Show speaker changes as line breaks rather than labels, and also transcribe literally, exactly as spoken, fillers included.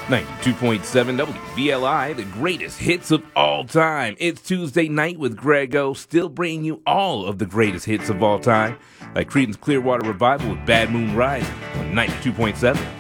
ninety-two point seven W V L I, the greatest hits of all time. It's Tuesday night with Greg O, still bringing you all of the greatest hits of all time, like Creedence Clearwater Revival with Bad Moon Rising on ninety-two point seven